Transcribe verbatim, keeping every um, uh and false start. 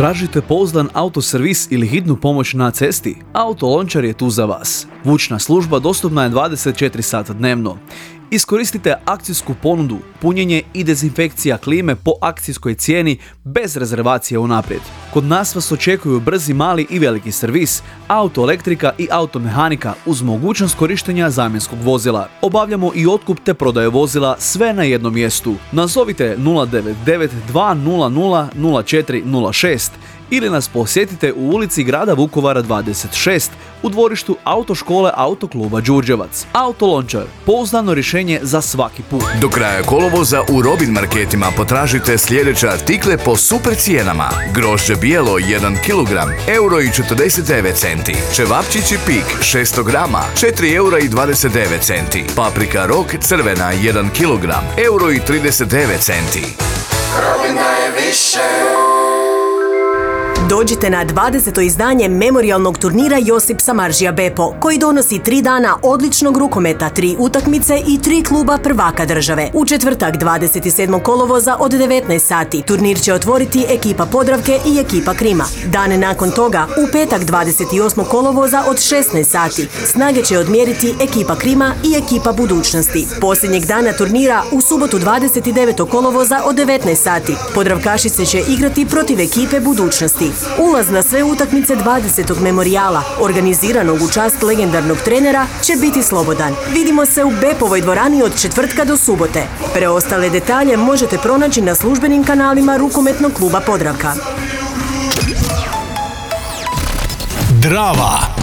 Tražite pouzdan autoservis ili hitnu pomoć na cesti? Auto Lončar je tu za vas. Vučna služba dostupna je dvadeset četiri sata dnevno. Iskoristite akcijsku ponudu, punjenje i dezinfekcija klime po akcijskoj cijeni bez rezervacije unaprijed. Kod nas vas očekuju brzi mali i veliki servis, autoelektrika i automehanika uz mogućnost korištenja zamjenskog vozila. Obavljamo i otkup te prodaje vozila sve na jednom mjestu. Nazovite nula devet devet dva nula nula nula četiri nula šest ili nas posjetite u ulici grada Vukovara dvadeset šest u dvorištu autoškole Autokluba Đurđevac. Auto Lončar, pouzdano rješenje za svaki put. Do kraja kolovoza u Robin marketima potražite sljedeće artikle po super cijenama. Grožđe bijelo jedan kilogram, euro i četrdeset devet centi. Čevapčići Pik šesto grama, četiri eura i dvadeset devet centi. Paprika Rok crvena jedan kilogram, euro i trideset devet centi. Robin daje više. Dođite na dvadeseto izdanje memorijalnog turnira Josip Samardžija Bepo, koji donosi tri dana odličnog rukometa, tri utakmice i tri kluba prvaka države. U četvrtak dvadeset sedmog kolovoza od devetnaest sati turnir će otvoriti ekipa Podravke i ekipa Krima. Dane nakon toga, u petak dvadeset osmog kolovoza od šesnaest sati, snage će odmjeriti ekipa Krima i ekipa Budućnosti. Posljednjeg dana turnira, u subotu dvadeset devetog kolovoza od devetnaest sati, Podravkašice će igrati protiv ekipe Budućnosti. Ulaz na sve utakmice dvadesetog memorijala, organiziranog u čast legendarnog trenera, će biti slobodan. Vidimo se u Bepovoj dvorani od četvrtka do subote. Preostale detalje možete pronaći na službenim kanalima Rukometnog kluba Podravka. Drava.